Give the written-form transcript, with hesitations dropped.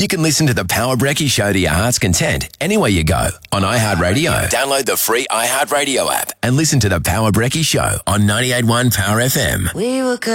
You can listen to the Power Brekkie Show to your heart's content anywhere you go on iHeartRadio. Download the free iHeartRadio app and listen to the Power Brekkie Show on 98.1 Power FM. We were good.